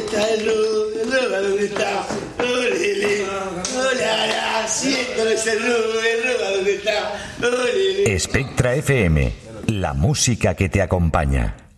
está el Ruga, ¿dónde está? Olele, hola, siento el Ruga, ¿dónde está? Olele. Spectra FM, la música que te acompaña.